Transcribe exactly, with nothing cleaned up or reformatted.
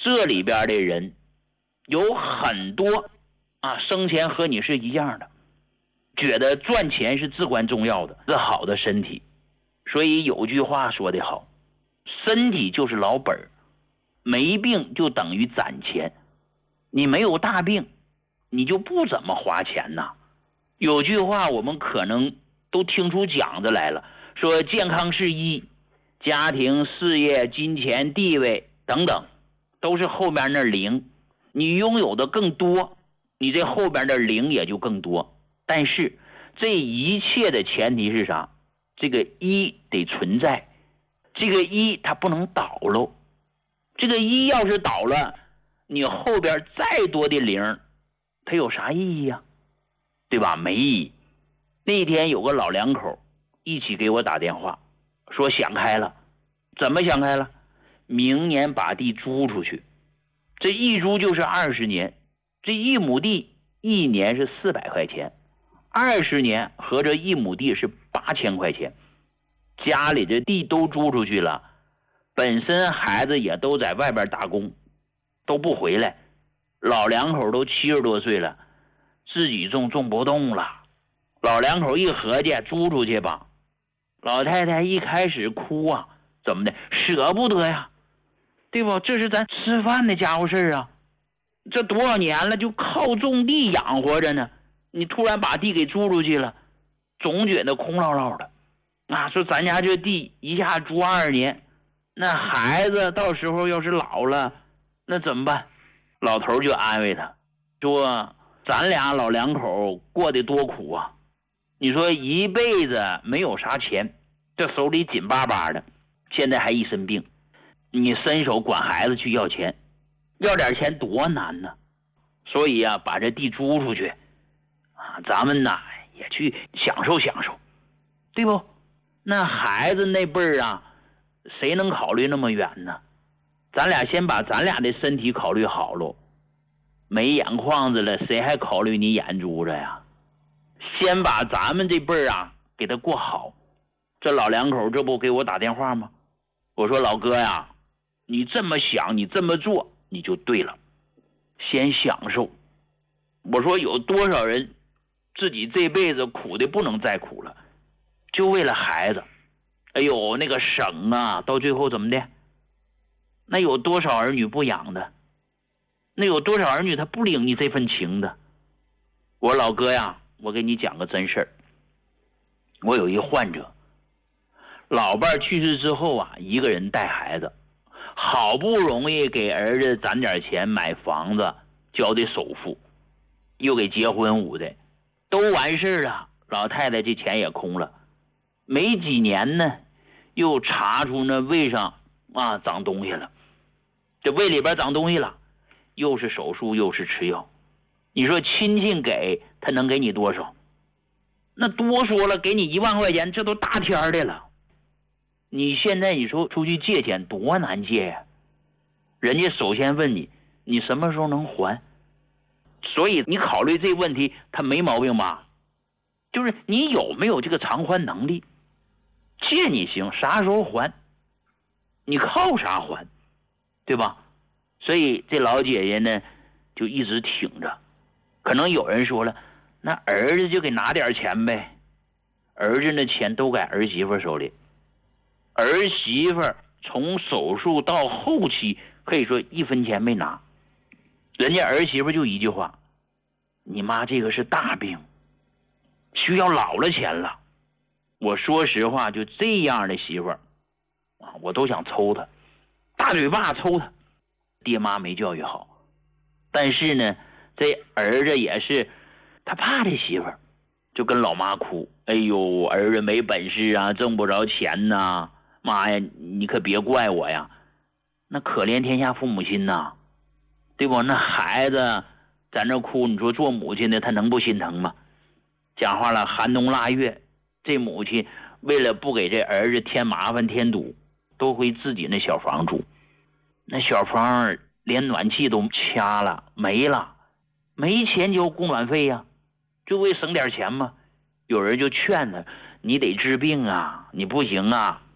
这里边的人有很多啊，生前和你是一样的，觉得赚钱是至关重要的，是好的身体。所以有句话说得好，身体就是老本，没病就等于攒钱。你没有大病，你就不怎么花钱呐。有句话我们可能都听出讲子来了，说健康是一，家庭、事业、金钱、地位等等都是后边那零，你拥有的更多，你这后边的零也就更多。但是这一切的前提是啥？这个一得存在，这个一它不能倒喽。这个一要是倒了，你后边再多的零它有啥意义呀？对吧？没意义。那天有个老两口一起给我打电话，说想开了。怎么想开了？明年把地租出去，这一租就是二十年，这一亩地一年是四百块钱，二十年合着一亩地是八千块钱。家里的地都租出去了，本身孩子也都在外边打工，都不回来，老两口都七十多岁了，自己种种不动了。老两口一合计，租出去吧。老太太一开始哭啊，怎么的？舍不得呀，对吧？这是咱吃饭的家伙事啊，这多少年了，就靠种地养活着呢。你突然把地给租出去了，总觉得空落落的。啊，说咱家这地一下租二十年，那孩子到时候要是老了，那怎么办？老头就安慰他，说咱俩老两口过得多苦啊！你说一辈子没有啥钱，这手里紧巴巴的，现在还一身病，你伸手管孩子去要钱，要点钱多难呢。所以啊，把这地租出去啊，咱们呐也去享受享受，对不？那孩子那辈儿啊，谁能考虑那么远呢？咱俩先把咱俩的身体考虑好喽，没眼眶子了，谁还考虑你眼珠子呀？先把咱们这辈儿啊给他过好。这老两口这不给我打电话吗？我说老哥呀，你这么想，你这么做，你就对了。先享受。我说有多少人自己这辈子苦的不能再苦了，就为了孩子。哎呦，那个省啊，到最后怎么的？那有多少儿女不养的？那有多少儿女他不领你这份情的？我老哥呀，我给你讲个真事儿。我有一患者，老伴去世之后啊，一个人带孩子，好不容易给儿子攒点钱买房子，交的首付，又给结婚舞的，都完事了，老太太这钱也空了。没几年呢，又查出那胃上啊长东西了，这胃里边长东西了，又是手术又是吃药。你说亲戚给他能给你多少？那多说了给你一万块钱，这都大天的了。你现在你说出去借钱多难借呀、啊？人家首先问你，你什么时候能还？所以你考虑这问题，他没毛病吧？就是你有没有这个偿还能力？借你行，啥时候还？你靠啥还？对吧？所以这老姐姐呢，就一直挺着。可能有人说了，那儿子就给拿点钱呗。儿子的钱都在儿媳妇手里，儿媳妇从手术到后期可以说一分钱没拿。人家儿媳妇就一句话，你妈这个是大病，需要老了钱了。我说实话，就这样的媳妇儿啊，我都想抽她，大嘴巴抽她。爹妈没教育好，但是呢，这儿子也是他怕这媳妇儿，就跟老妈哭，哎呦，儿子没本事啊，挣不着钱呐、啊，妈呀，你可别怪我呀。那可怜天下父母心呐、啊，对不？那孩子在那哭，你说做母亲的他能不心疼吗？讲话了，寒冬腊月，这母亲为了不给这儿子添麻烦添堵，都回自己那小房住。那小房连暖气都掐了，没了，没钱交供暖费呀、啊，就为省点钱嘛。有人就劝他，你得治病啊，你不行啊，